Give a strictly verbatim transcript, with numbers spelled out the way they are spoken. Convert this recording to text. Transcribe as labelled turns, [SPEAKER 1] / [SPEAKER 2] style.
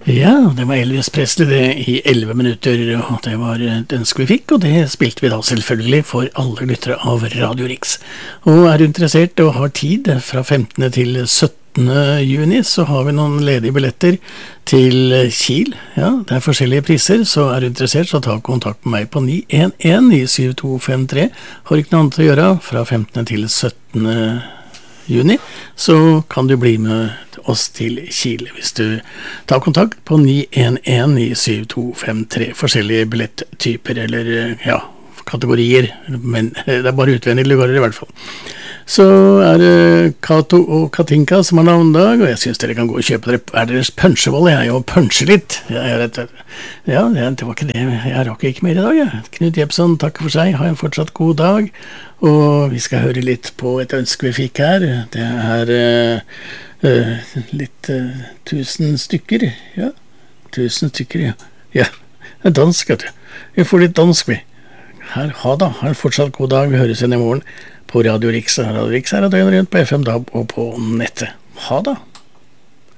[SPEAKER 1] Ja, det var Elvis Presley det i elleve minutter, og det var et ønske vi fikk, og det spilte vi da selvfølgelig for alle lyttere av Radio Rix. Og er du interessert og har tid fra femtende til syttende juni, så har vi noen ledige billetter til Kiel. Ja, det er forskjellige priser, så er du interessert, så ta kontakt med meg på ni en en ni syv to fem tre. Har ikke noe annet å gjøre fra femtende til syttende juni, så kan du bli med oss til Kiel hvis du tar kontakt på ni en en ni syv to fem tre. Forskjellige billetttyper eller ja, kategorier, men det er bare utvendige lugarer i hvert fall. Så er det Kato og Katinka som har navndag, og jeg synes dere kan gå og kjøpe dere, er deres puncheboll, jeg er jo punche litt. Ja, jeg vet, ja, det var ikke det, jeg rakk ikke mer i dag, ja. Knut Jepsen, takk for seg, ha en fortsatt god dag, og vi skal høre litt på et ønske vi fikk her. Det er uh, uh, litt uh, tusen stykker, ja, tusen stykker, ja. Ja, det er dansk, vet du. Vi får litt dansk, vi. Her, ha da, ha en fortsatt god dag, vi høres igjen i morgen på Radio Rix. Radio Rix er døgnet rundt på F M D A B og på nettet. Ha da!